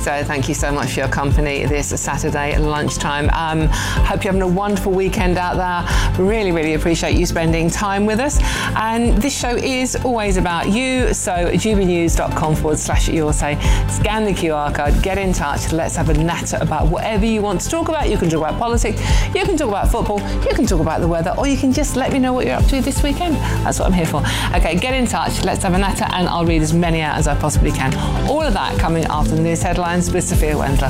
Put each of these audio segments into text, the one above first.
So thank you so much for your company this Saturday at lunchtime. Hope you're having a wonderful weekend out there. Really, really appreciate you spending time with us. And this show is always about you. So gbnews.com/yoursay. Scan the QR code, get in touch. Let's have a natter about whatever you want to talk about. You can talk about politics, you can talk about football, you can talk about the weather, or you can just let me know what you're up to this weekend. That's what I'm here for. Okay, get in touch. Let's have a natter and I'll read as many out as I possibly can. All of that coming after the news headlines with Sophia Wendler.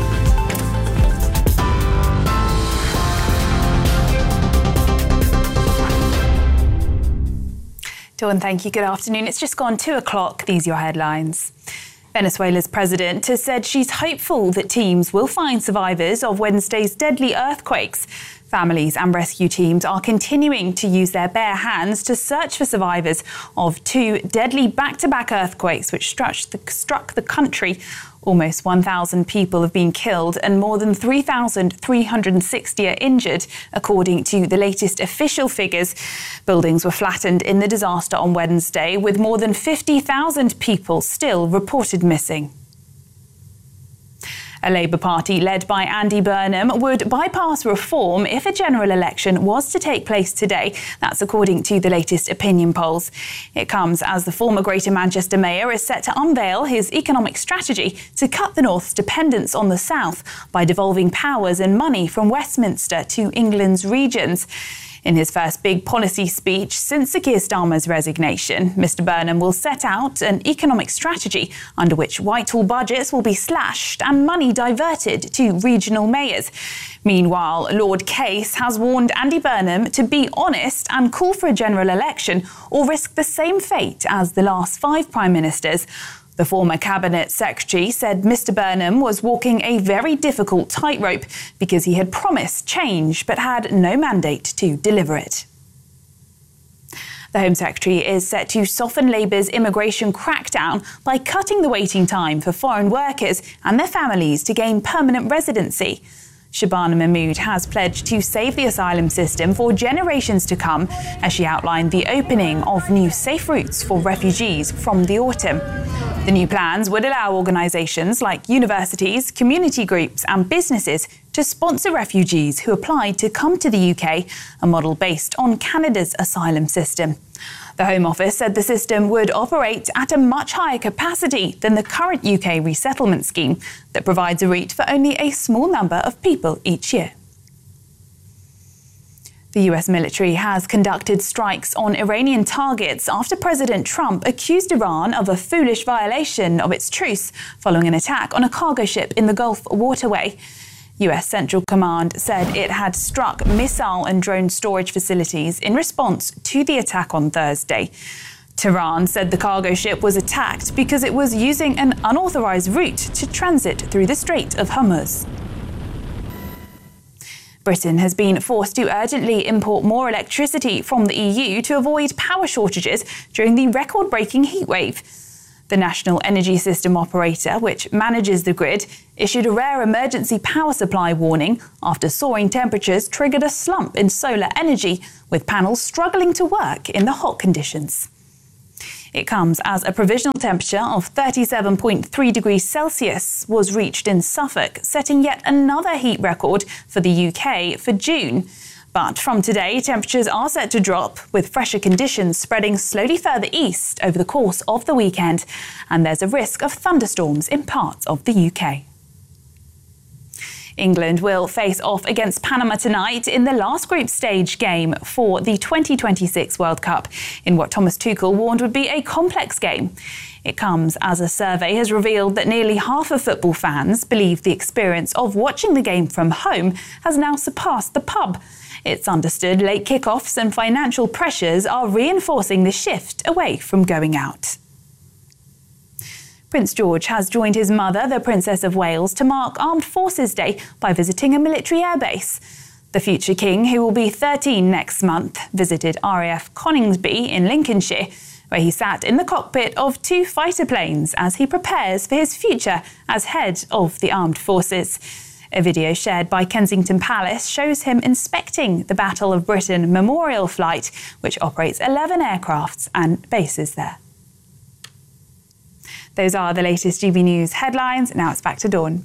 Dawn, thank you. Good afternoon. It's just gone 2 o'clock. These are your headlines. Venezuela's president has said she's hopeful that teams will find survivors of Wednesday's deadly earthquakes. Families and rescue teams are continuing to use their bare hands to search for survivors of 2 deadly back-to-back earthquakes which struck the country. Almost 1,000 people have been killed and more than 3,360 are injured, according to the latest official figures. Buildings were flattened in the disaster on Wednesday, with more than 50,000 people still reported missing. A Labour Party led by Andy Burnham would bypass reform if a general election was to take place today. That's according to the latest opinion polls. It comes as the former Greater Manchester Mayor is set to unveil his economic strategy to cut the North's dependence on the South by devolving powers and money from Westminster to England's regions. In his first big policy speech since Sir Keir Starmer's resignation, Mr Burnham will set out an economic strategy under which Whitehall budgets will be slashed and money diverted to regional mayors. Meanwhile, Lord Case has warned Andy Burnham to be honest and call for a general election or risk the same fate as the last 5 prime ministers. The former Cabinet Secretary said Mr Burnham was walking a very difficult tightrope because he had promised change but had no mandate to deliver it. The Home Secretary is set to soften Labour's immigration crackdown by cutting the waiting time for foreign workers and their families to gain permanent residency. Shabana Mahmood has pledged to save the asylum system for generations to come as she outlined the opening of new safe routes for refugees from the autumn. The new plans would allow organisations like universities, community groups and businesses to sponsor refugees who applied to come to the UK, a model based on Canada's asylum system. The Home Office said the system would operate at a much higher capacity than the current UK resettlement scheme that provides a route for only a small number of people each year. The US military has conducted strikes on Iranian targets after President Trump accused Iran of a foolish violation of its truce following an attack on a cargo ship in the Gulf waterway. US Central Command said it had struck missile and drone storage facilities in response to the attack on Thursday. Tehran said the cargo ship was attacked because it was using an unauthorized route to transit through the Strait of Hormuz. Britain has been forced to urgently import more electricity from the EU to avoid power shortages during the record-breaking heatwave. The National Energy System Operator, which manages the grid, issued a rare emergency power supply warning after soaring temperatures triggered a slump in solar energy, with panels struggling to work in the hot conditions. It comes as a provisional temperature of 37.3 degrees Celsius was reached in Suffolk, setting yet another heat record for the UK for June. But from today, temperatures are set to drop, with fresher conditions spreading slowly further east over the course of the weekend, and there's a risk of thunderstorms in parts of the UK. England will face off against Panama tonight in the last group stage game for the 2026 World Cup, in what Thomas Tuchel warned would be a complex game. It comes as a survey has revealed that nearly half of football fans believe the experience of watching the game from home has now surpassed the pub. It's understood late kickoffs and financial pressures are reinforcing the shift away from going out. Prince George has joined his mother, the Princess of Wales, to mark Armed Forces Day by visiting a military airbase. The future king, who will be 13 next month, visited RAF Coningsby in Lincolnshire, where he sat in the cockpit of 2 fighter planes as he prepares for his future as head of the armed forces. A video shared by Kensington Palace shows him inspecting the Battle of Britain Memorial Flight, which operates 11 aircrafts and bases there. Those are the latest GB News headlines. Now it's back to Dawn.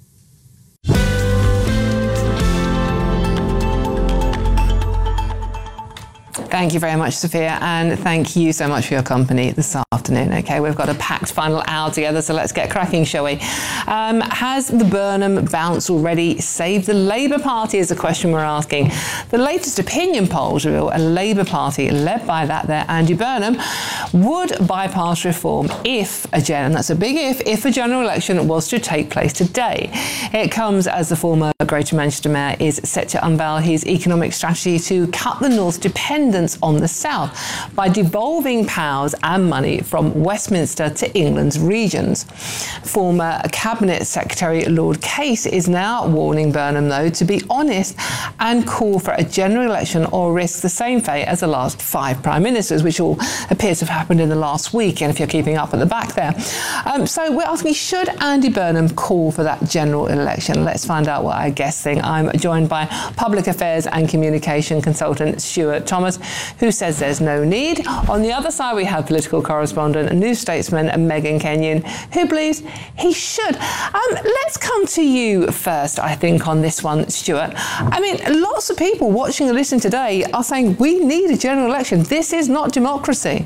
Thank you very much, Sophia, and thank you so much for your company this afternoon. Okay, we've got a packed final hour together, so let's get cracking, shall we? Has the Burnham bounce already saved the Labour Party is the question we're asking. The latest opinion polls reveal a Labour Party led by that there Andy Burnham would bypass reform if a general election was to take place today. It comes as the former Greater Manchester Mayor is set to unveil his economic strategy to cut the North's dependence on the South by devolving powers and money from Westminster to England's regions. Former Cabinet Secretary Lord Case is now warning Burnham, though, to be honest and call for a general election or risk the same fate as the last 5 Prime Ministers, which all appears to have happened in the last week, and if you're keeping up at the back there. So we're asking, should Andy Burnham call for that general election? Let's find out what our guests think. I'm joined by Public Affairs and Communication Consultant Stuart Thomas, who says there's no need. On the other side, we have political correspondent and New Statesman Megan Kenyon, who believes he should. Let's come to you first, I think, on this one, Stuart. I mean, lots of people watching and listening today are saying we need a general election. This is not democracy.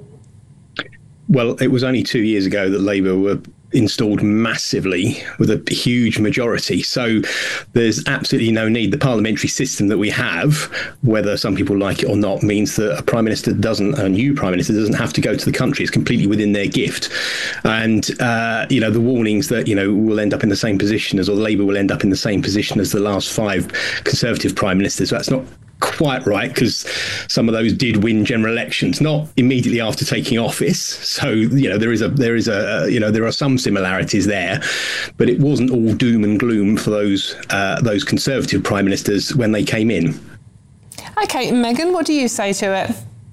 Well, it was only 2 years ago that Labour were installed massively with a huge majority. So there's absolutely no need. The parliamentary system that we have, whether some people like it or not, means that a new Prime Minister doesn't have to go to the country. It's completely within their gift. And, the warnings that, we'll end up in the same position or Labour will end up in the same position as the last 5 Conservative Prime Ministers. That's not quite right, because some of those did win general elections, not immediately after taking office. So there are some similarities there, but it wasn't all doom and gloom for those Conservative Prime Ministers when they came in. Okay, Megan, what do you say to it?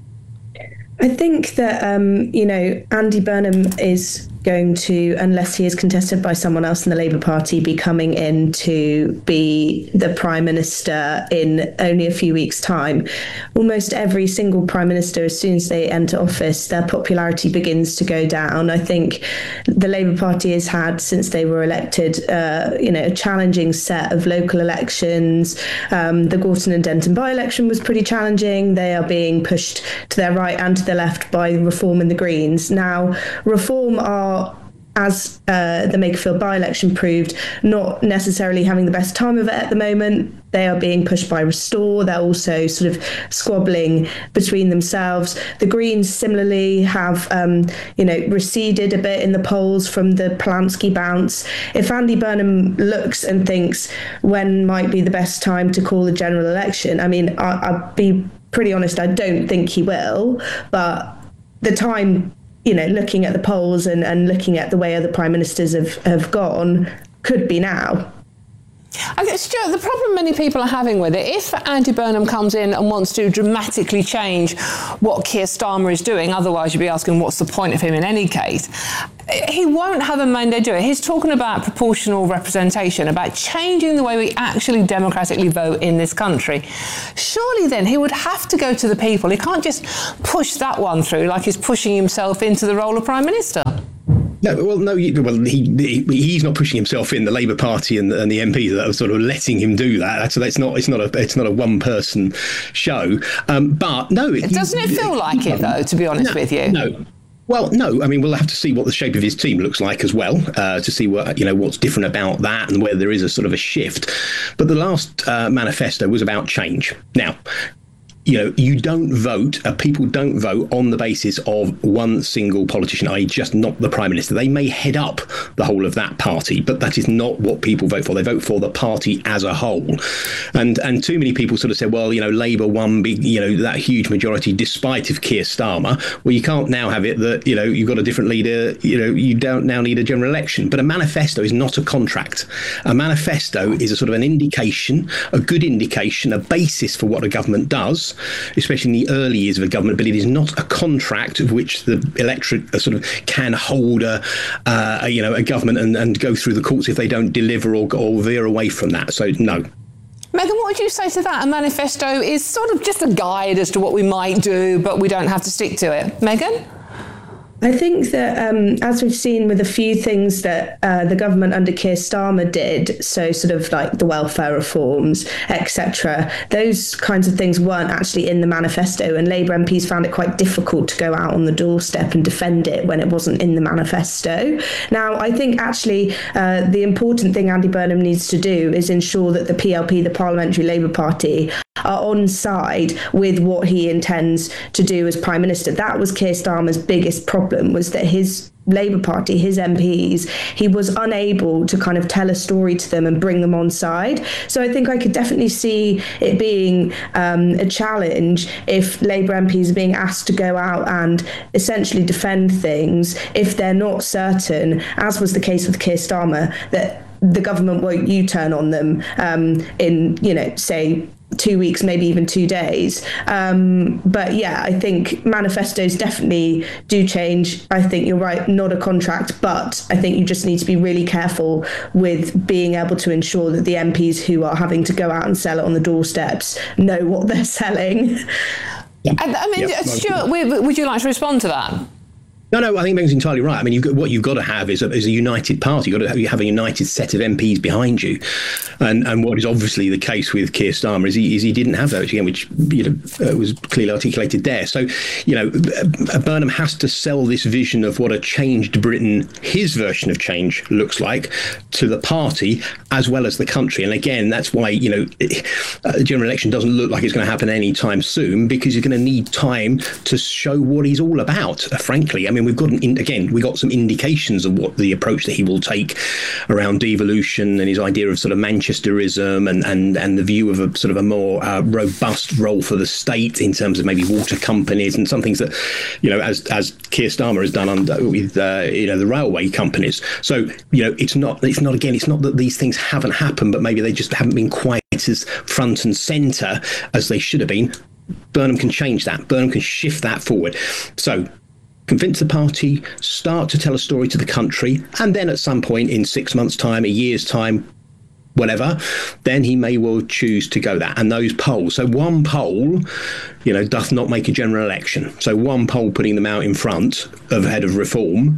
I think that Andy Burnham is going to, unless he is contested by someone else in the Labour Party, be coming in to be the Prime Minister in only a few weeks' time. Almost every single Prime Minister, as soon as they enter office, their popularity begins to go down. I think the Labour Party has had, since they were elected, a challenging set of local elections. The Gorton and Denton by-election was pretty challenging. They are being pushed to their right and to the left by Reform and the Greens. Now, Reform are, as the Makerfield by-election proved, not necessarily having the best time of it at the moment. They are being pushed by Restore. They're also sort of squabbling between themselves. The Greens similarly have, receded a bit in the polls from the Polanski bounce. If Andy Burnham looks and thinks when might be the best time to call a general election, I mean, I'll be pretty honest, I don't think he will, but the time, looking at the polls and looking at the way other prime ministers have gone, could be now. Okay, Stuart, the problem many people are having with it, if Andy Burnham comes in and wants to dramatically change what Keir Starmer is doing, otherwise you'd be asking what's the point of him in any case, he won't have a mandate to do it. He's talking about proportional representation, about changing the way we actually democratically vote in this country. Surely then he would have to go to the people. He can't just push that one through like he's pushing himself into the role of Prime Minister. He's not pushing himself in. The Labour Party and the MPs that are sort of letting him do that. So it's not a one-person show. But no, doesn't it feel like it though? To be honest with you, no. Well, no. I mean, we'll have to see what the shape of his team looks like as well, to see what's different about that and whether there is a sort of a shift. But the last manifesto was about change. Now, you don't vote, people don't vote on the basis of one single politician, i.e. just not the Prime Minister. They may head up the whole of that party, but that is not what people vote for. They vote for the party as a whole. And too many people sort of said, well, Labour won big, that huge majority despite of Keir Starmer. Well, you can't now have it that, you've got a different leader, you don't now need a general election. But a manifesto is not a contract. A manifesto is a sort of an indication, a good indication, a basis for what a government does, especially in the early years of a government, but it is not a contract of which the electorate sort of can hold a government and go through the courts if they don't deliver or veer away from that. So no. Megan, what would you say to that? A manifesto is sort of just a guide as to what we might do, but we don't have to stick to it. Megan? I think that as we've seen with a few things that the government under Keir Starmer did, so sort of like the welfare reforms, etc., those kinds of things weren't actually in the manifesto, and Labour MPs found it quite difficult to go out on the doorstep and defend it when it wasn't in the manifesto. Now, I think actually the important thing Andy Burnham needs to do is ensure that the PLP, the Parliamentary Labour Party, are on side with what he intends to do as Prime Minister. That was Keir Starmer's biggest problem, was that his Labour Party, his MPs, he was unable to kind of tell a story to them and bring them on side. So I think I could definitely see it being a challenge if Labour MPs are being asked to go out and essentially defend things if they're not certain, as was the case with Keir Starmer, that the government won't U-turn on them in, say, 2 weeks, maybe even 2 days. But yeah, I think manifestos definitely do change. I think you're right, not a contract, but I think you just need to be really careful with being able to ensure that the MPs who are having to go out and sell it on the doorsteps know what they're selling. Stuart, would you like to respond to that? No, I think Meg's entirely right. I mean, what you've got to have is a united party. You've got to have a united set of MPs behind you. And what is obviously the case with Keir Starmer is he didn't have those, again, which was clearly articulated there. So, Burnham has to sell this vision of what a changed Britain, his version of change, looks like to the party as well as the country. And again, that's why, the general election doesn't look like it's going to happen anytime soon, because you're going to need time to show what he's all about, frankly. I mean, we've got some indications of what the approach that he will take around devolution and his idea of sort of Manchesterism and the view of a sort of a more robust role for the state in terms of maybe water companies and some things that, as Keir Starmer has done with the railway companies. So, it's not that these things haven't happened, but maybe they just haven't been quite as front and centre as they should have been. Burnham can change that. Burnham can shift that forward. So, convince the party, start to tell a story to the country, and then at some point in 6 months' time, a year's time, whatever, then he may well choose to go that. And those polls, so one poll, doth not make a general election. So one poll putting them out in front of head of reform,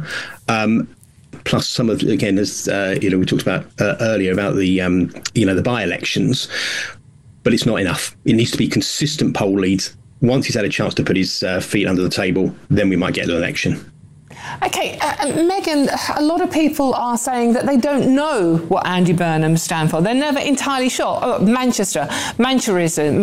plus some of, again, as we talked about earlier about the by-elections, but it's not enough. It needs to be consistent poll leads. Once he's had a chance to put his feet under the table, then we might get an election. OK, Megan, a lot of people are saying that they don't know what Andy Burnham stands for. They're never entirely sure. Oh, Manchesterism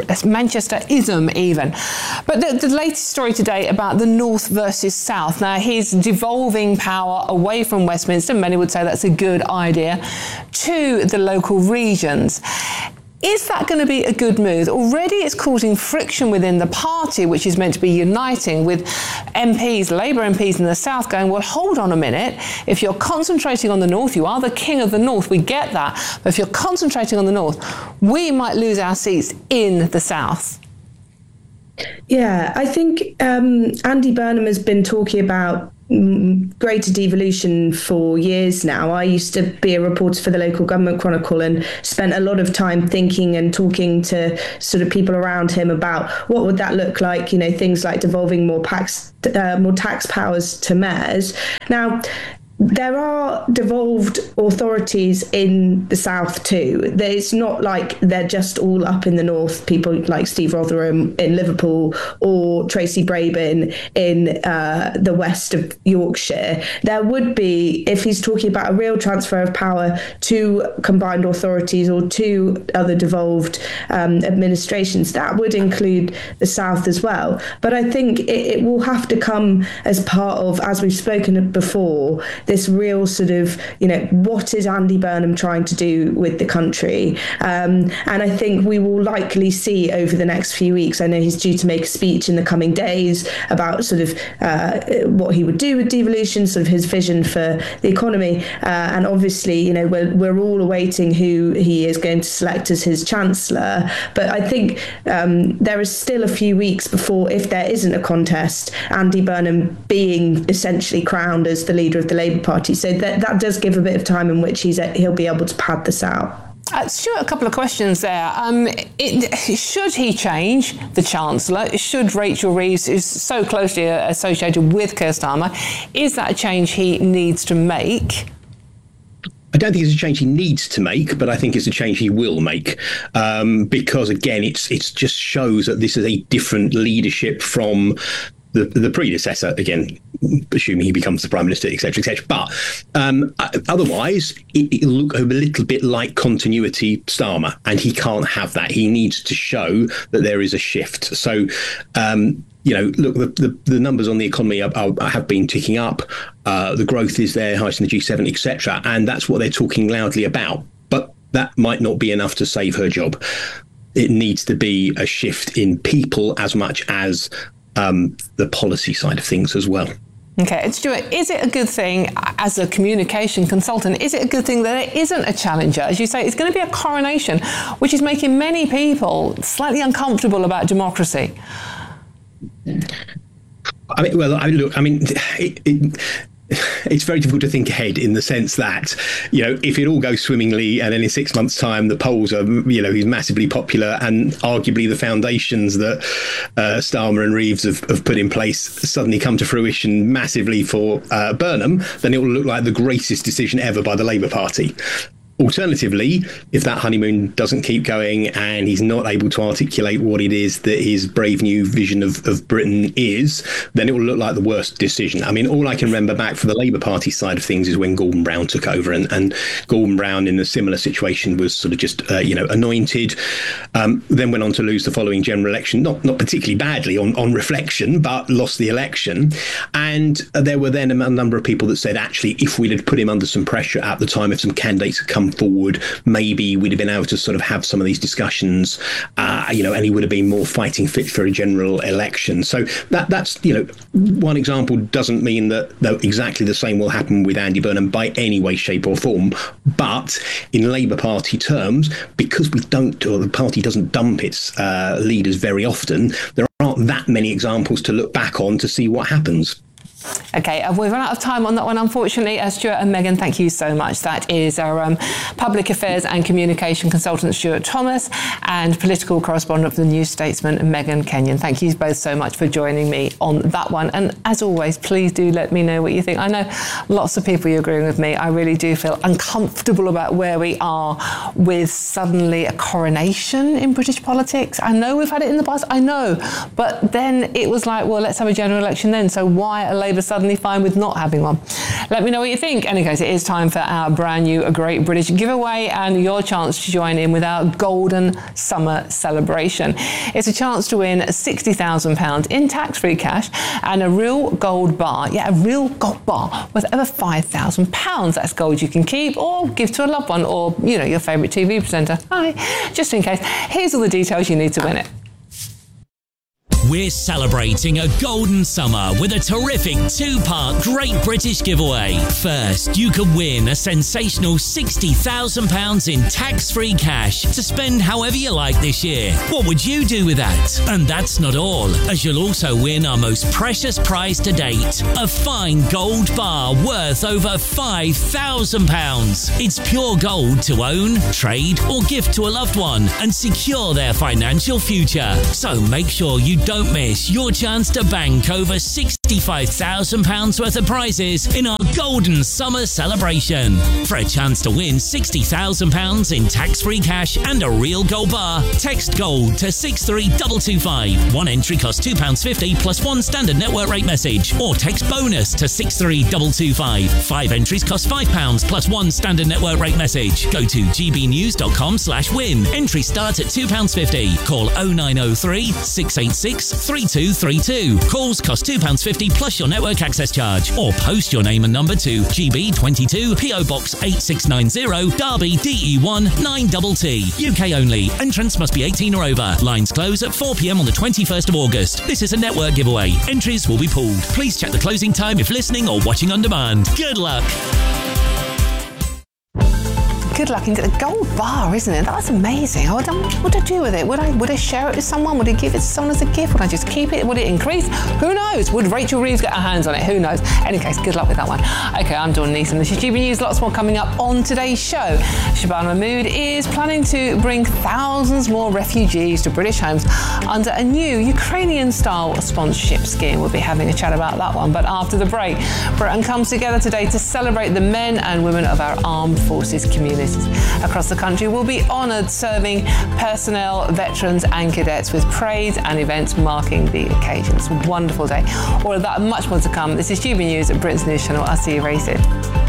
even. But the latest story today about the North versus South. Now, he's devolving power away from Westminster. Many would say that's a good idea, to the local regions. Is that going to be a good move? Already it's causing friction within the party, which is meant to be uniting, with MPs, Labour MPs in the South going, well, hold on a minute. If you're concentrating on the North, you are the king of the North, we get that. But if you're concentrating on the North, we might lose our seats in the South. Yeah, I think Andy Burnham has been talking about greater devolution for years now. I used to be a reporter for the Local Government Chronicle and spent a lot of time thinking and talking to sort of people around him about what would that look like, things like devolving more tax powers to mayors. Now, there are devolved authorities in the South too. It's not like they're just all up in the North, people like Steve Rotherham in Liverpool or Tracy Brabin in the west of Yorkshire. There would be, if he's talking about a real transfer of power to combined authorities or to other devolved administrations, that would include the South as well. But I think it will have to come as part of, as we've spoken before, this real sort of, what is Andy Burnham trying to do with the country? And I think we will likely see over the next few weeks, I know he's due to make a speech in the coming days about sort of what he would do with devolution, sort of his vision for the economy. And obviously, we're all awaiting who he is going to select as his chancellor. But I think there is still a few weeks before, if there isn't a contest, Andy Burnham being essentially crowned as the leader of the Labour Party. So that does give a bit of time in which he'll be able to pad this out. Stuart, a couple of questions there. Should he change the Chancellor? Should Rachel Reeves, who's so closely associated with Keir Starmer, is that a change he needs to make? I don't think it's a change he needs to make, but I think it's a change he will make, because, again, it's just shows that this is a different leadership from the predecessor, again, assuming he becomes the Prime Minister, etc., etc. But otherwise, it'll look a little bit like continuity Starmer, and he can't have that. He needs to show that there is a shift. So, look, the numbers on the economy have been ticking up. The growth is there, highest in the G7, etc., and that's what they're talking loudly about. But that might not be enough to save her job. It needs to be a shift in people as much as the policy side of things as well. Okay, and Stuart, is it a good thing, as a communication consultant, is it a good thing that there isn't a challenger? As you say, it's going to be a coronation, which is making many people slightly uncomfortable about democracy. It's very difficult to think ahead, in the sense that, if it all goes swimmingly and then in 6 months' time the polls are, he's massively popular, and arguably the foundations that Starmer and Reeves have put in place suddenly come to fruition massively for Burnham, then it will look like the greatest decision ever by the Labour Party. Alternatively, if that honeymoon doesn't keep going and he's not able to articulate what it is that his brave new vision of Britain is, then it will look like the worst decision. I mean, all I can remember back for the Labour Party side of things is when Gordon Brown took over, and Gordon Brown, in a similar situation, was sort of just, anointed, then went on to lose the following general election, not particularly badly on reflection, but lost the election. And there were then a number of people that said, actually, if we'd have put him under some pressure at the time, if some candidates had come forward, maybe we'd have been able to sort of have some of these discussions, and he would have been more fighting fit for a general election. So that's one example. Doesn't mean that exactly the same will happen with Andy Burnham by any way, shape or form. But in Labour Party terms, because the party doesn't dump its leaders very often, there aren't that many examples to look back on to see what happens. Okay, we've run out of time on that one, unfortunately. Stuart and Megan, thank you so much. That is our public affairs and communication consultant, Stuart Thomas, and political correspondent for the New Statesman, Megan Kenyon. Thank you both so much for joining me on that one. And as always, please do let me know what you think. I know lots of people are agreeing with me. I really do feel uncomfortable about where we are with suddenly a coronation in British politics. I know we've had it in the past, I know. But then it was like, well, let's have a general election then. So why are Labour suddenly fine with not having one? Let me know what you think. In any case, it is time for our brand new Great British giveaway and your chance to join in with our golden summer celebration. It's a chance to win £60,000 in tax-free cash and a real gold bar. Yeah, a real gold bar worth over £5,000. That's gold you can keep or give to a loved one or, your favourite TV presenter. Hi. Just in case, here's all the details you need to win it. We're celebrating a golden summer with a terrific two-part Great British giveaway. First, you could win a sensational £60,000 in tax-free cash to spend however you like this year. What would you do with that? And that's not all, as you'll also win our most precious prize to date, a fine gold bar worth over £5,000. It's pure gold to own, trade or gift to a loved one and secure their financial future. So make sure you don't miss your chance to bank over £65,000 worth of prizes in our golden summer celebration. For a chance to win £60,000 in tax-free cash and a real gold bar, text GOLD to 63225. One entry costs £2.50 plus one standard network rate message, or text BONUS to 63225. 5 entries cost £5 plus one standard network rate message. Go to gbnews.com/win. Entry start at £2.50. Call 0903 686 3232. Calls cost £2.50 plus your network access charge, or post your name and number to GB22 PO Box 8690 Derby DE1 9TT. UK only. Entrants must be 18 or over. Lines close at 4 p.m. on the 21st of August. This is a network giveaway. Entries will be pooled. Please check the closing time if listening or watching on demand. Good luck. good luck. And get a gold bar, isn't it? That's amazing. What would I do with it? Would I share it with someone? Would I give it to someone as a gift? Would I just keep it? Would it increase? Who knows? Would Rachel Reeves get her hands on it? Who knows? In any case, good luck with that one. Okay, I'm Dawn Neeson. This is GB News. Lots more coming up on today's show. Shabana Mahmood is planning to bring thousands more refugees to British homes under a new Ukrainian-style sponsorship scheme. We'll be having a chat about that one. But after the break, Britain comes together today to celebrate the men and women of our armed forces communities. Across the country will be honoured, serving personnel, veterans and cadets with parades and events marking the occasion. It's a wonderful day. All of that and much more to come. This is GB News at Britain's News Channel. I'll see you very soon.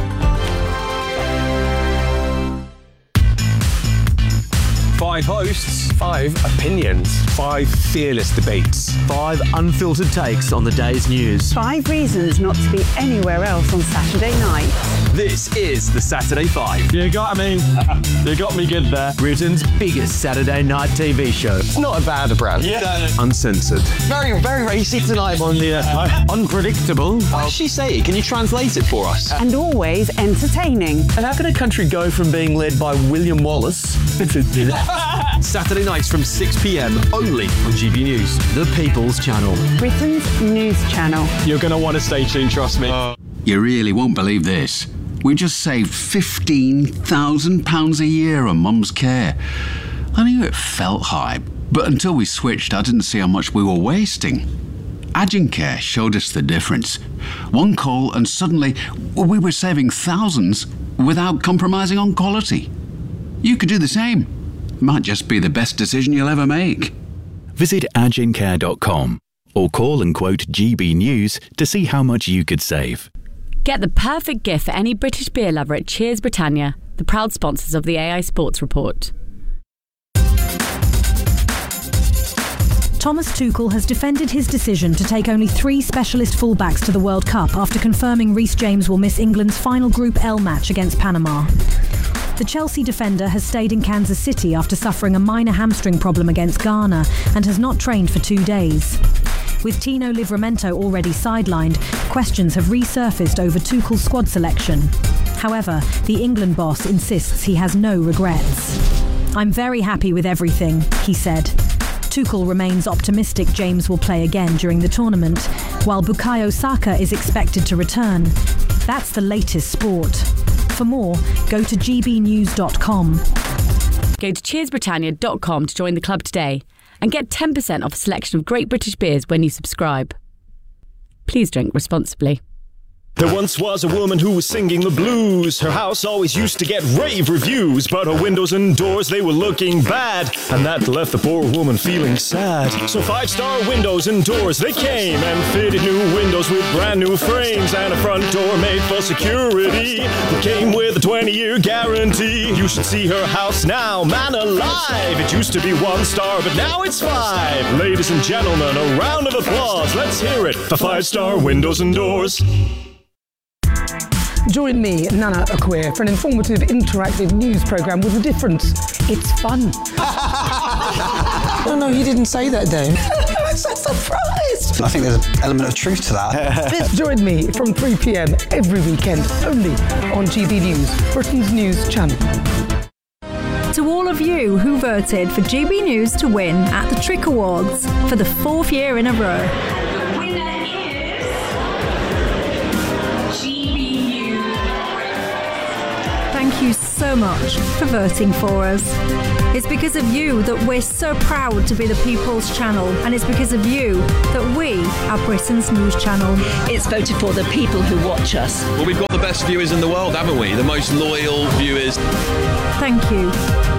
5 hosts, 5 opinions, 5 fearless debates, 5 unfiltered takes on the day's news. 5 reasons not to be anywhere else on Saturday night. This is the Saturday 5. You got me. You got me good there. Britain's biggest Saturday night TV show. It's not a bad brand. Yeah. Uncensored. Very, very racy tonight on the unpredictable. What does she say? Can you translate it for us? And always entertaining. And how can a country go from being led by William Wallace Saturday nights from 6 p.m. only on GB News, the People's Channel. Britain's News Channel. You're going to want to stay tuned, trust me. You really won't believe this. We just saved £15,000 a year on Mum's care. I knew it felt high, but until we switched, I didn't see how much we were wasting. Agincare showed us the difference. One call and suddenly we were saving thousands without compromising on quality. You could do the same. Might just be the best decision you'll ever make. Visit agincare.com or call and quote GB News to see how much you could save. Get the perfect gift for any British beer lover at Cheers Britannia, the proud sponsors of the AI Sports Report. Thomas Tuchel has defended his decision to take only 3 specialist fullbacks to the World Cup after confirming Reece James will miss England's final Group L match against Panama. The Chelsea defender has stayed in Kansas City after suffering a minor hamstring problem against Ghana and has not trained for 2 days. With Tino Livramento already sidelined, questions have resurfaced over Tuchel's squad selection. However, the England boss insists he has no regrets. "I'm very happy with everything," he said. Tuchel remains optimistic James will play again during the tournament, while Bukayo Saka is expected to return. That's the latest sport. For more, go to gbnews.com. Go to cheersbritannia.com to join the club today and get 10% off a selection of great British beers when you subscribe. Please drink responsibly. There once was a woman who was singing the blues. Her house always used to get rave reviews, but her windows and doors, they were looking bad, and that left the poor woman feeling sad. So 5-star windows and doors, they came and fitted new windows with brand new frames and a front door made for security that came with a 20-year guarantee. You should see her house now, man alive. It used to be 1 star, but now it's 5. Ladies and gentlemen, a round of applause. Let's hear it for 5-star windows and doors. Join me, Nana Akweer, for an informative, interactive news programme with a difference. It's fun. No, you didn't say that, Dave. I'm so surprised. I think there's an element of truth to that. Join me from 3 p.m. every weekend, only on GB News, Britain's News Channel. To all of you who voted for GB News to win at the Trick Awards for the 4th year in a row. Thank you so much for voting for us. It's because of you that we're so proud to be the People's Channel, and it's because of you that we are Britain's News Channel. It's voted for the people who watch us. Well, we've got the best viewers in the world, haven't we? The most loyal viewers. Thank you.